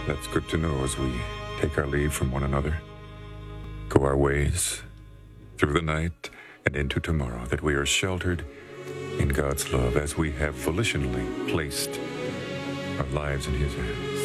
That's good to know as we take our leave from one another, go our ways through the night and into tomorrow, that we are sheltered in God's love as we have volitionally placed our lives in His hands.